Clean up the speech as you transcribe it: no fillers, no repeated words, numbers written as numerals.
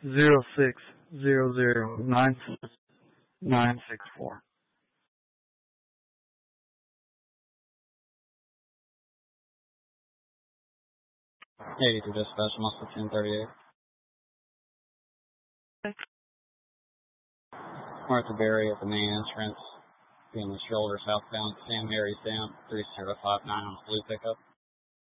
0600966964. 82 dispatch, Muscle 1038. Martha Berry at the main entrance, being the shoulder southbound, Sam Mary's down, 3059 on blue pickup.